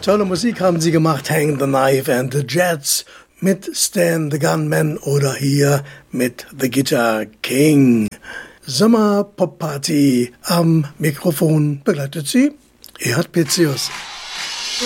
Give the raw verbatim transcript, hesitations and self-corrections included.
Tolle Musik haben sie gemacht, Hang the Knife and the Jets mit Stan the Gunman oder hier mit The Guitar King. Sommer Pop Party am Mikrofon begleitet sie Erhard Pitzius.